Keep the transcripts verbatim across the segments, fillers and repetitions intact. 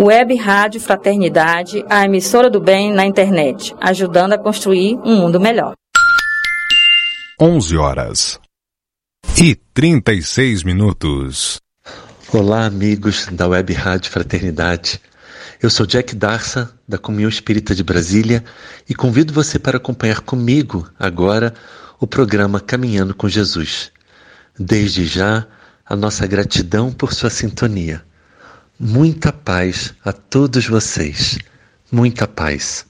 Web Rádio Fraternidade, a emissora do bem na internet, ajudando a construir um mundo melhor. onze horas e trinta e seis minutos. Olá, amigos da Web Rádio Fraternidade. Eu sou Jack Darsa, da Comunhão Espírita de Brasília, e convido você para acompanhar comigo agora o programa Caminhando com Jesus. Desde já, a nossa gratidão por sua sintonia. Muita paz a todos vocês. Muita paz.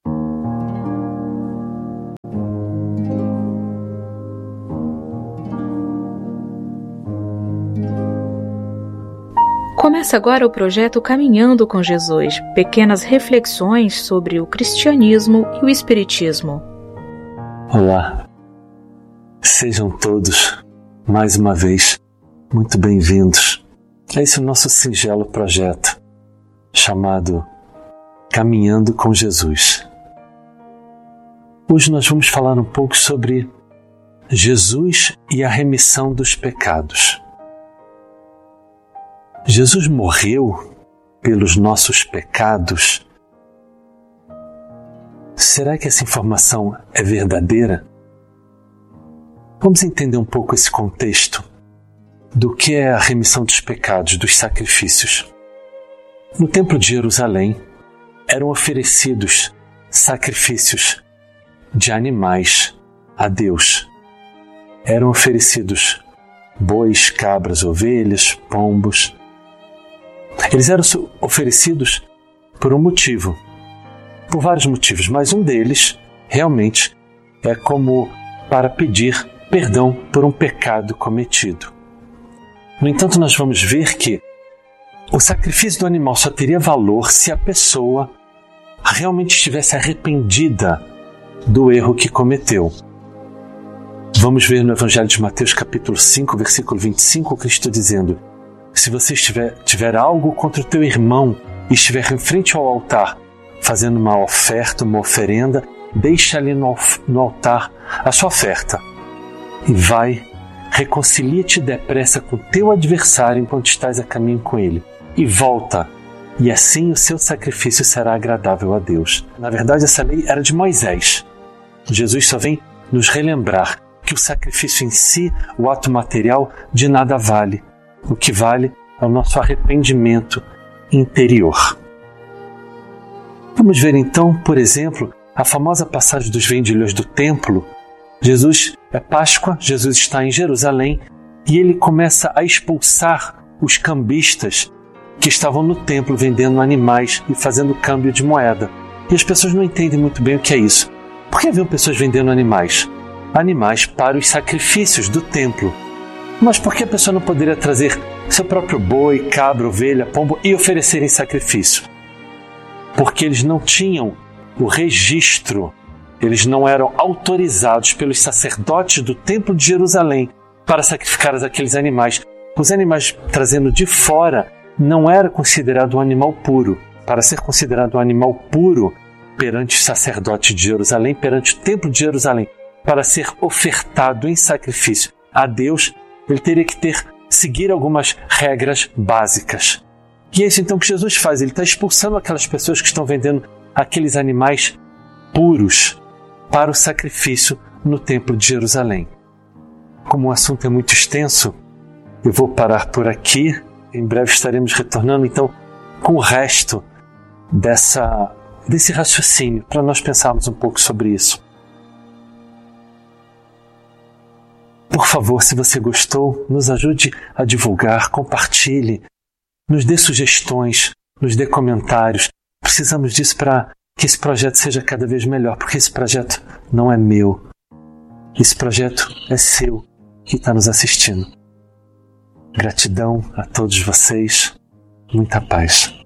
Começa agora o projeto Caminhando com Jesus, pequenas reflexões sobre o cristianismo e o espiritismo. Olá, sejam todos, mais uma vez, muito bem-vindos a esse nosso singelo projeto, chamado Caminhando com Jesus. Hoje nós vamos falar um pouco sobre Jesus e a remissão dos pecados. Jesus morreu pelos nossos pecados? Será que essa informação é verdadeira? Vamos entender um pouco esse contexto do que é a remissão dos pecados, dos sacrifícios. No Templo de Jerusalém eram oferecidos sacrifícios de animais a Deus. Eram oferecidos bois, cabras, ovelhas, pombos. Eles eram oferecidos por um motivo, por vários motivos, mas um deles realmente é como para pedir perdão por um pecado cometido. No entanto, nós vamos ver que o sacrifício do animal só teria valor se a pessoa realmente estivesse arrependida do erro que cometeu. Vamos ver no Evangelho de Mateus, capítulo cinco, versículo vinte e cinco, Cristo dizendo: se você estiver, tiver algo contra o teu irmão e estiver em frente ao altar, fazendo uma oferta, uma oferenda, deixa ali no, no altar a sua oferta e vai, reconcilia-te depressa com o teu adversário enquanto estás a caminho com ele e volta, e assim o seu sacrifício será agradável a Deus. Na verdade, essa lei era de Moisés. Jesus só vem nos relembrar que o sacrifício em si, o ato material, de nada vale. O que vale é o nosso arrependimento interior. Vamos ver então, por exemplo, a famosa passagem dos vendilhões do templo. Jesus é Páscoa, Jesus está em Jerusalém e ele começa a expulsar os cambistas que estavam no templo vendendo animais e fazendo câmbio de moeda. E as pessoas não entendem muito bem o que é isso. Por que haviam pessoas vendendo animais? Animais para os sacrifícios do templo. Mas por que a pessoa não poderia trazer seu próprio boi, cabra, ovelha, pombo e oferecer em sacrifício? Porque eles não tinham o registro, eles não eram autorizados pelos sacerdotes do Templo de Jerusalém para sacrificar aqueles animais. Os animais trazendo de fora não era considerado um animal puro. Para ser considerado um animal puro perante os sacerdotes de Jerusalém, perante o Templo de Jerusalém, para ser ofertado em sacrifício a Deus, ele teria que ter, seguir algumas regras básicas. E é isso então que Jesus faz. Ele está expulsando aquelas pessoas que estão vendendo aqueles animais puros para o sacrifício no Templo de Jerusalém. Como o assunto é muito extenso, eu vou parar por aqui. Em breve estaremos retornando então com o resto dessa, desse raciocínio, para nós pensarmos um pouco sobre isso. Por favor, se você gostou, nos ajude a divulgar, compartilhe, nos dê sugestões, nos dê comentários. Precisamos disso para que esse projeto seja cada vez melhor, porque esse projeto não é meu. Esse projeto é seu, que está nos assistindo. Gratidão a todos vocês. Muita paz.